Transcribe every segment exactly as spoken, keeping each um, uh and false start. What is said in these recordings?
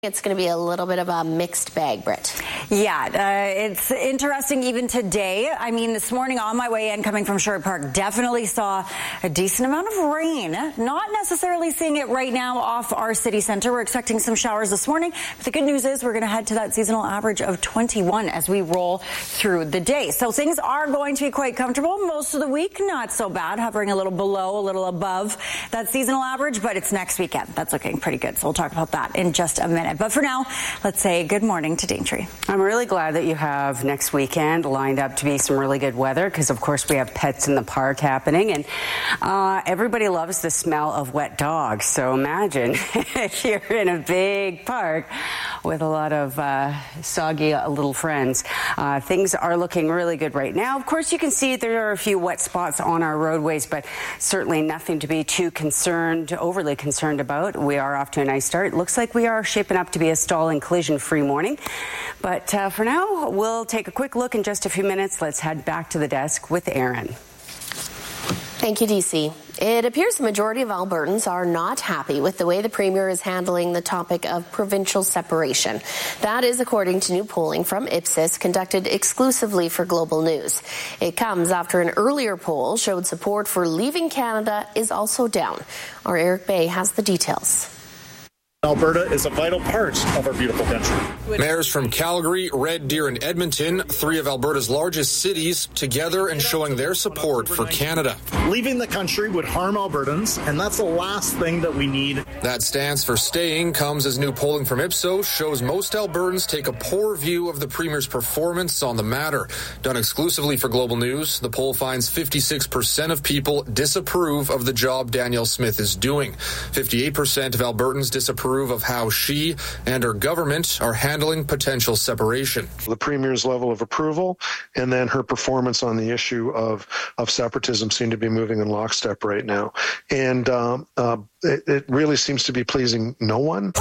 It's going to be a little bit of a mixed bag, Britt. Yeah, uh, it's interesting even today. I mean, this morning on my way in coming from Sherwood Park, definitely saw a decent amount of rain. Not necessarily seeing it right now off our city center. We're expecting some showers this morning. But the good news is we're going to head to that seasonal average of twenty-one as we roll through the day. So things are going to be quite comfortable. Most of the week, not so bad. Hovering a little below, a little above that seasonal average. But it's next weekend. That's looking pretty good. So we'll talk about that in just a minute. But for now, let's say good morning to Daintree. I'm really glad that you have next weekend lined up to be some really good weather because, of course, we have Pets in the Park happening. And uh, everybody loves the smell of wet dogs. So imagine if you're in a big park with a lot of uh, soggy uh, little friends. Uh, things are looking really good right now. Of course, you can see there are a few wet spots on our roadways, but certainly nothing to be too concerned, overly concerned about. We are off to a nice start. It looks like we are shaping up to be a stall and collision-free morning. But uh, for now, we'll take a quick look in just a few minutes. Let's head back to the desk with Aaron. Thank you, D C. It appears the majority of Albertans are not happy with the way the Premier is handling the topic of provincial separation. That is according to new polling from Ipsos conducted exclusively for Global News. It comes after an earlier poll showed support for leaving Canada is also down. Our Eric Bay has the details. Alberta is a vital part of our beautiful country. Mayors from Calgary, Red Deer, and Edmonton, three of Alberta's largest cities, together and showing their support for Canada. Leaving the country would harm Albertans, and that's the last thing that we need. That stance for staying comes as new polling from Ipsos shows most Albertans take a poor view of the Premier's performance on the matter. Done exclusively for Global News, the poll finds fifty-six percent of people disapprove of the job Danielle Smith is doing. fifty-eight percent of Albertans disapprove of how she and her government are handling potential separation. The Premier's level of approval and then her performance on the issue of, of separatism seem to be moving in lockstep right now. And um, uh, it, it really seems to be pleasing no one.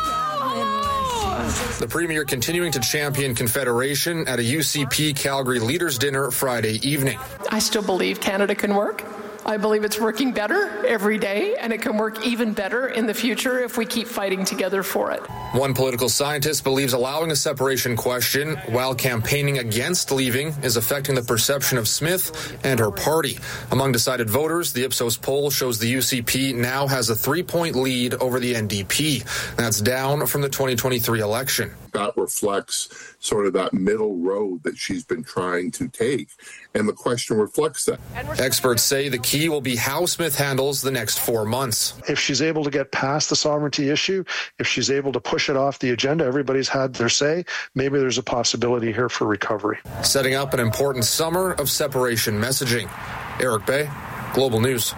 The Premier continuing to champion Confederation at a U C P Calgary Leaders Dinner Friday evening. I still believe Canada can work. I believe it's working better every day, and it can work even better in the future if we keep fighting together for it. One political scientist believes allowing a separation question while campaigning against leaving is affecting the perception of Smith and her party. Among decided voters, the Ipsos poll shows the U C P now has a three-point lead over the N D P. That's down from the twenty twenty-three election. That reflects sort of that middle road that she's been trying to take, and the question reflects that. Experts say the key will be how Smith handles the next four months. If she's able to get past the sovereignty issue, if she's able to push it off the agenda, everybody's had their say, maybe there's a possibility here for recovery. Setting up an important summer of separation messaging. Eric Bay, Global News.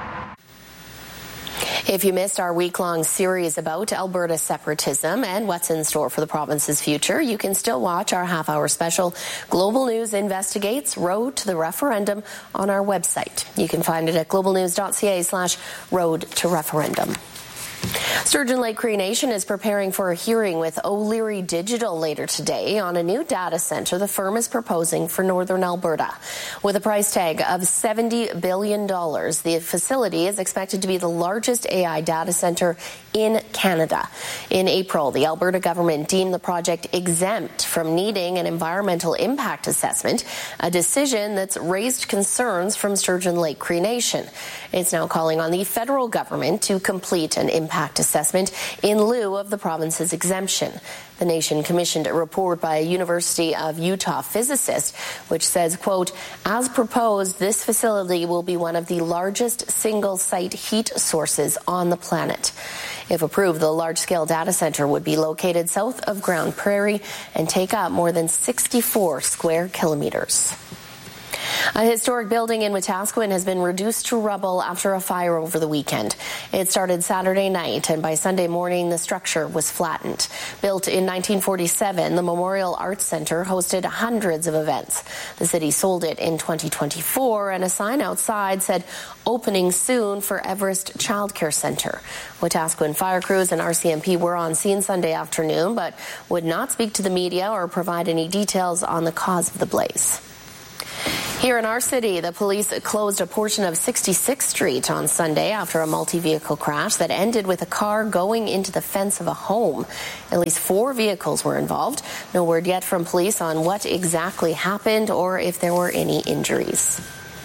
If you missed our week-long series about Alberta separatism and what's in store for the province's future, you can still watch our half-hour special, Global News Investigates Road to the Referendum, on our website. You can find it at globalnews.ca slash road to referendum. Sturgeon Lake Cree Nation is preparing for a hearing with O'Leary Digital later today on a new data center the firm is proposing for northern Alberta. With a price tag of seventy billion dollars, the facility is expected to be the largest A I data center in Canada. In April, the Alberta government deemed the project exempt from needing an environmental impact assessment, a decision that's raised concerns from Sturgeon Lake Cree Nation. It's now calling on the federal government to complete an impact assessment in lieu of the province's exemption. The nation commissioned a report by a University of Utah physicist, which says, quote, as proposed, this facility will be one of the largest single-site heat sources on the planet. If approved, the large-scale data center would be located south of Grande Prairie and take up more than sixty-four square kilometers. A historic building in Wetaskiwin has been reduced to rubble after a fire over the weekend. It started Saturday night, and by Sunday morning, the structure was flattened. Built in nineteen forty-seven, the Memorial Arts Centre hosted hundreds of events. The city sold it in twenty twenty-four, and a sign outside said, opening soon for Everest Childcare Centre. Wetaskiwin fire crews and R C M P were on scene Sunday afternoon, but would not speak to the media or provide any details on the cause of the blaze. Here in our city, the police closed a portion of sixty-sixth Street on Sunday after a multi-vehicle crash that ended with a car going into the fence of a home. At least four vehicles were involved. No word yet from police on what exactly happened or if there were any injuries.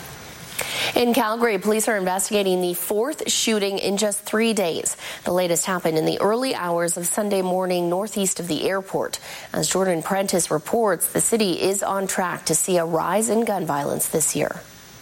In Calgary, police are investigating the fourth shooting in just three days. The latest happened in the early hours of Sunday morning northeast of the airport. As Jordan Prentice reports, the city is on track to see a rise in gun violence this year.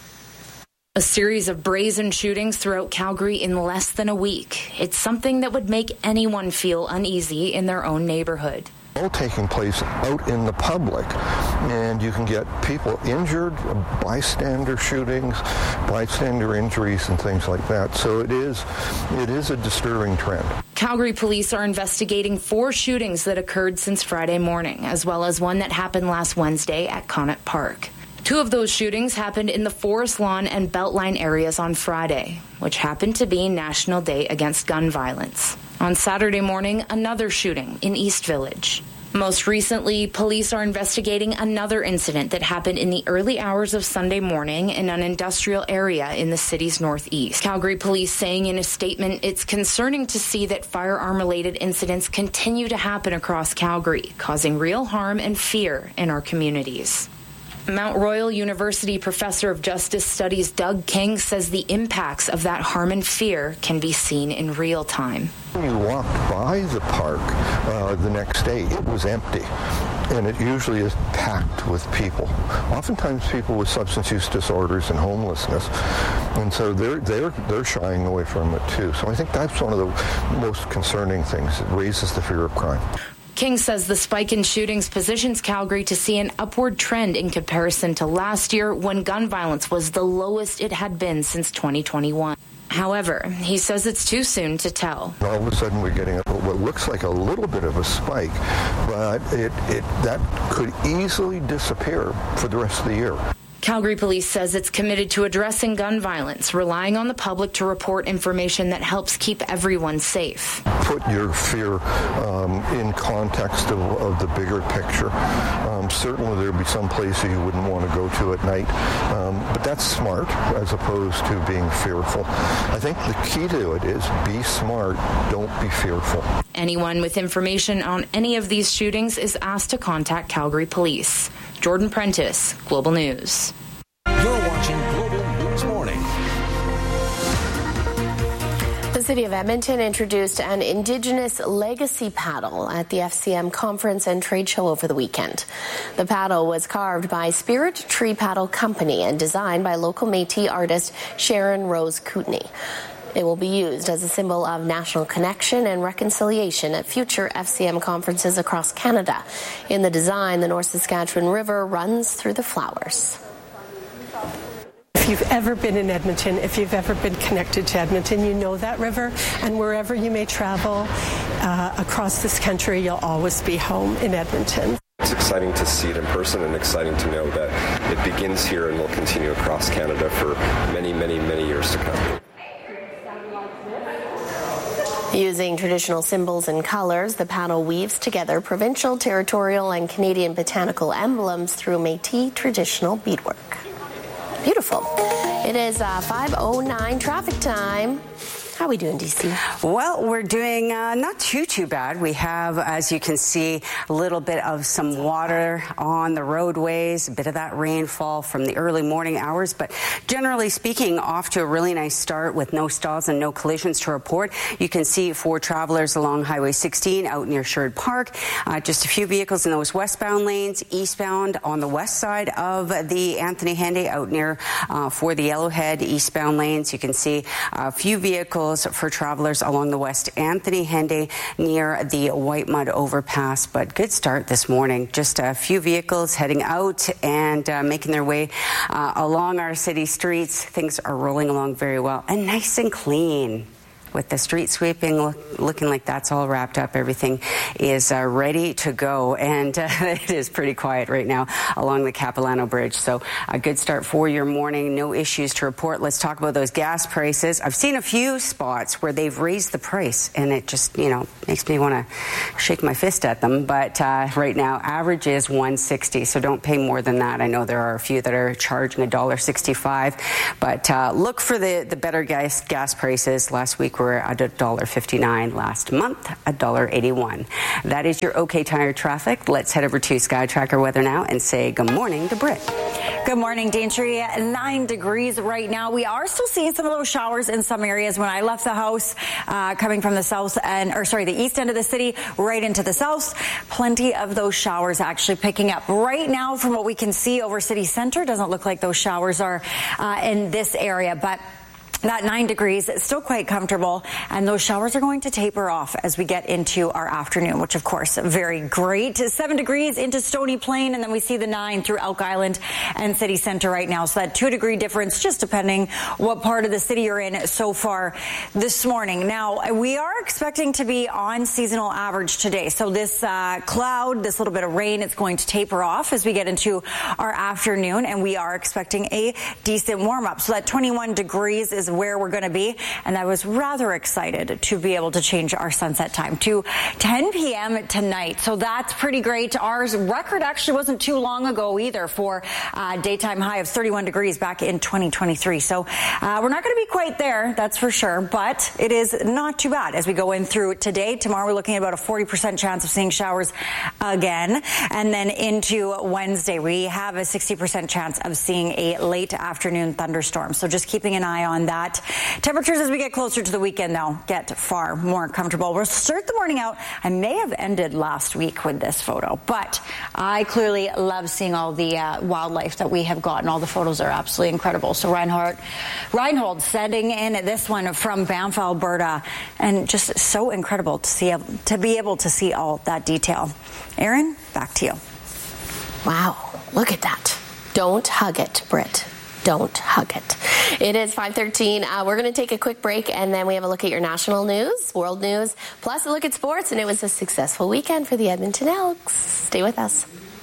A series of brazen shootings throughout Calgary in less than a week. It's something that would make anyone feel uneasy in their own neighborhood. All taking place out in the public, and you can get people injured, bystander shootings, bystander injuries, and things like that. So it is, it is a disturbing trend. Calgary police are investigating four shootings that occurred since Friday morning, as well as one that happened last Wednesday at Connaught Park. Two of those shootings happened in the Forest Lawn and Beltline areas on Friday, which happened to be National Day Against Gun Violence. On Saturday morning, another shooting in East Village. Most recently, police are investigating another incident that happened in the early hours of Sunday morning in an industrial area in the city's northeast. Calgary police saying in a statement, it's concerning to see that firearm-related incidents continue to happen across Calgary, causing real harm and fear in our communities. Mount Royal University Professor of Justice Studies Doug King says the impacts of that harm and fear can be seen in real time. When you walked by the park uh, the next day, it was empty, and it usually is packed with people. Oftentimes people with substance use disorders and homelessness, and so they're, they're, they're shying away from it too. So I think that's one of the most concerning things. It raises the fear of crime. King says the spike in shootings positions Calgary to see an upward trend in comparison to last year when gun violence was the lowest it had been since twenty twenty-one. However, he says it's too soon to tell. All of a sudden we're getting what looks like a little bit of a spike, but it, it that could easily disappear for the rest of the year. Calgary Police says it's committed to addressing gun violence, relying on the public to report information that helps keep everyone safe. Put your fear um, in context of, of the bigger picture. Um, certainly there would be some places you wouldn't want to go to at night, um, but that's smart as opposed to being fearful. I think the key to it is be smart, don't be fearful. Anyone with information on any of these shootings is asked to contact Calgary Police. Jordan Prentice, Global News. You're watching Global News Morning. The City of Edmonton introduced an Indigenous Legacy Paddle at the F C M Conference and Trade Show over the weekend. The paddle was carved by Spirit Tree Paddle Company and designed by local Métis artist Sharon Rose Kootenay. It will be used as a symbol of national connection and reconciliation at future F C M conferences across Canada. In the design, the North Saskatchewan River runs through the flowers. If you've ever been in Edmonton, if you've ever been connected to Edmonton, you know that river, and wherever you may travel uh, across this country, you'll always be home in Edmonton. It's exciting to see it in person and exciting to know that it begins here and will continue across Canada for many, many, many years to come. Using traditional symbols and colors, the paddle weaves together provincial, territorial, and Canadian botanical emblems through Métis traditional beadwork. Beautiful. It is uh, five oh nine traffic time. How are we doing, D C? Well, we're doing uh, not too, too bad. We have, as you can see, a little bit of some water on the roadways, a bit of that rainfall from the early morning hours. But generally speaking, off to a really nice start with no stalls and no collisions to report. You can see for travelers along Highway sixteen out near Sherwood Park, uh, just a few vehicles in those westbound lanes, eastbound on the west side of the Anthony Henday out near uh, for the Yellowhead eastbound lanes. You can see a few vehicles for travelers along the West Anthony Henday near the White Mud Overpass. But good start this morning. Just a few vehicles heading out and uh, making their way uh, along our city streets. Things are rolling along very well and nice and clean. with the street sweeping look, looking like that's all wrapped up. Everything is uh, ready to go, and uh, it is pretty quiet right now along the Capilano Bridge. So a good start for your morning. No issues to report. Let's talk about those gas prices. I've seen a few spots where they've raised the price, and it just, you know, makes me want to shake my fist at them. But uh, right now, average is one sixty, so don't pay more than that. I know there are a few that are charging one dollar sixty-five, but uh, look for the, the better gas, gas prices. Last week we were at one dollar fifty-nine. Last month, one dollar eighty-one. That is your OK Tire traffic. Let's head over to Sky Tracker weather now and say good morning to Britt. Good morning, Daintree. Nine degrees right now. We are still seeing some of those showers in some areas. When I left the house, uh, coming from the south and, or sorry, the east end of the city, right into the south, plenty of those showers actually picking up. Right now, from what we can see over city center, doesn't look like those showers are uh, in this area, but that nine degrees, it's still quite comfortable, and those showers are going to taper off as we get into our afternoon, which of course, very great. Seven degrees into Stony Plain, and then we see the nine through Elk Island and City Center right now. So that two degree difference, just depending what part of the city you're in so far this morning. Now, we are expecting to be on seasonal average today. So this uh, cloud, this little bit of rain, it's going to taper off as we get into our afternoon, and we are expecting a decent warm up. So that twenty-one degrees is where we're going to be, and I was rather excited to be able to change our sunset time to ten p.m. tonight. So that's pretty great. Our record actually wasn't too long ago either for uh, daytime high of thirty-one degrees back in twenty twenty-three. So uh, we're not going to be quite there, that's for sure, but it is not too bad as we go in through today. Tomorrow we're looking at about a forty percent chance of seeing showers again, and then into Wednesday we have a sixty percent chance of seeing a late afternoon thunderstorm. So just keeping an eye on that. Temperatures as we get closer to the weekend, though, get far more comfortable. We'll start the morning out. I may have ended last week with this photo, but I clearly love seeing all the uh, wildlife that we have gotten. All the photos are absolutely incredible. So Reinhold, Reinhold sending in this one from Banff, Alberta, and just so incredible to see to be able to see all that detail. Aaron, back to you. Wow, look at that. Don't hug it, Britt. Don't hug it. It is five thirteen. Uh, we're going to take a quick break, and then we have a look at your national news, world news, plus a look at sports. And it was a successful weekend for the Edmonton Elks. Stay with us.